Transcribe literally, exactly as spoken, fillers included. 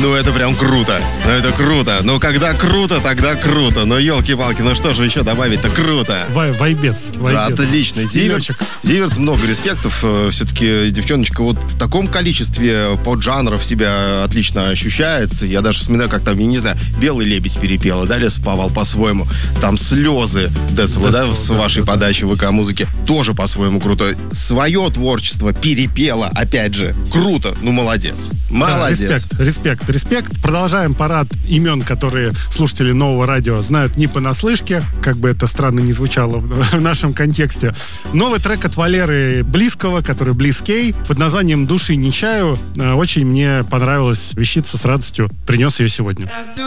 Ну, это прям круто. Ну, это круто. Ну, когда круто, тогда круто. Ну, елки-палки, ну что же еще добавить-то? Круто. Вай, вайбец, вайбец. Да, отлично. Зиверт, Зиверт, много респектов. Все-таки девчоночка вот в таком количестве поджанров себя отлично ощущает. Я даже вспоминаю, как там, я не знаю, «Белый лебедь» перепела, да, Лесоповал по-своему. Там «Слезы» Децела, да, с да, вашей да, подачи ВК-музыки. Тоже по-своему круто. Свое творчество перепела, опять же. Круто. Ну, молодец. Молодец. Да, респект, респект, респект. Продолжаем парад имен, которые слушатели Нового радио знают не понаслышке, как бы это странно не звучало в, в нашем контексте. Новый трек от Валеры Близкого, который Близкей, под названием «Души не чаю». Очень мне понравилась вещица, с радостью принес ее сегодня.